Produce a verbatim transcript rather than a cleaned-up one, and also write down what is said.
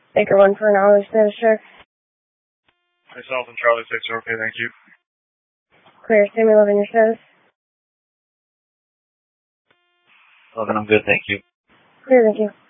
Baker one for an hour status check. Myself and Charlie six are okay, thank you. Clear, Sammy eleven, your status. eleven, I'm good, thank you. Clear, thank you.